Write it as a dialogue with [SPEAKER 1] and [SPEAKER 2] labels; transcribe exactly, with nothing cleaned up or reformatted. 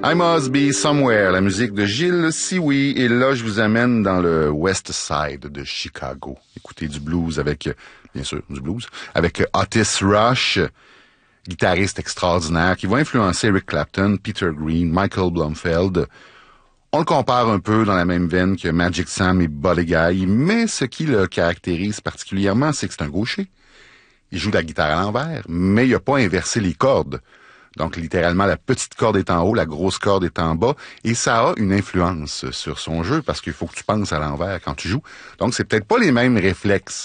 [SPEAKER 1] I Must Be Somewhere, la musique de Gilles Sioui. Et là, je vous amène dans le West Side de Chicago. Écoutez du blues avec, bien sûr, du blues, avec Otis Rush, guitariste extraordinaire, qui va influencer Eric Clapton, Peter Green, Michael Blomfield. On le compare un peu dans la même veine que Magic Sam et Buddy Guy, mais ce qui le caractérise particulièrement, c'est que c'est un gaucher. Il joue de la guitare à l'envers, mais il n'a pas inversé les cordes. Donc, littéralement, la petite corde est en haut, la grosse corde est en bas, et ça a une influence sur son jeu, parce qu'il faut que tu penses à l'envers quand tu joues. Donc, c'est peut-être pas les mêmes réflexes